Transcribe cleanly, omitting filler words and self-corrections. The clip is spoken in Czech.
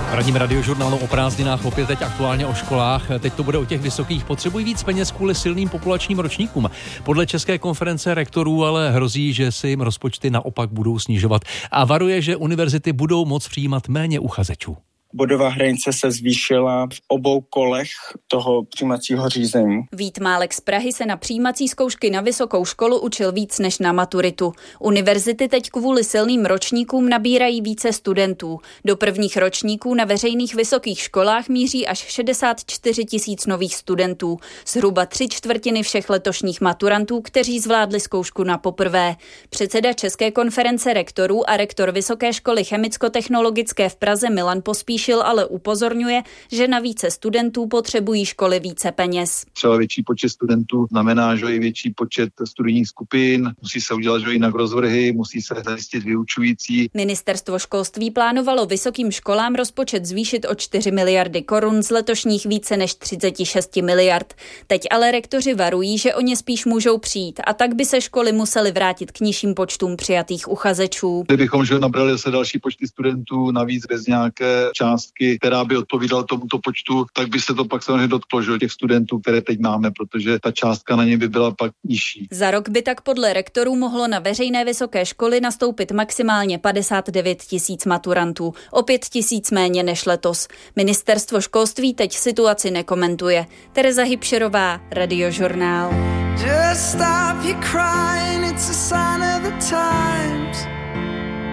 V ranním radiožurnálu o prázdninách opět teď aktuálně o školách. Teď to bude o těch vysokých. Potřebují víc peněz kvůli silným populačním ročníkům. Podle České konference rektorů ale hrozí, že se jim rozpočty naopak budou snižovat. A varuje, že univerzity budou moct přijímat méně uchazečů. Bodová hranice se zvýšila v obou kolech toho přijímacího řízení. Vít Málek z Prahy se na přijímací zkoušky na vysokou školu učil víc než na maturitu. Univerzity teď kvůli silným ročníkům nabírají více studentů. Do prvních ročníků na veřejných vysokých školách míří až 64 000 nových studentů. Zhruba 3/4 všech letošních maturantů, kteří zvládli zkoušku na poprvé. Předseda České konference rektorů a rektor Vysoké školy chemicko-technologické v Praze Milan Pospíšil ale upozorňuje, že na více studentů potřebují školy více peněz. Třeba větší počet studentů znamená, že i větší počet studijních skupin, musí se udělat že jinak rozvrhy, musí se zajistit vyučující. Ministerstvo školství plánovalo vysokým školám rozpočet zvýšit o 4 miliardy korun z letošních více než 36 miliard. Teď ale rektoři varují, že o ně spíš můžou přijít a tak by se školy musely vrátit k nižším počtům přijatých uchazečů. Kdybychom nabrali se další počty studentů navíc bez nějaké částky, která by odpovídala tomuto počtu, tak by se to pak samozřejmě dotklo, že těch studentů, které teď máme, protože ta částka na ně by byla pak nižší. Za rok by tak podle rektorů mohlo na veřejné vysoké školy nastoupit maximálně 59 000 maturantů, o 5 000 méně než letos. Ministerstvo školství teď situaci nekomentuje. Tereza Hybšerová, Radiožurnál. Just stop your crying, it's a sign of the time.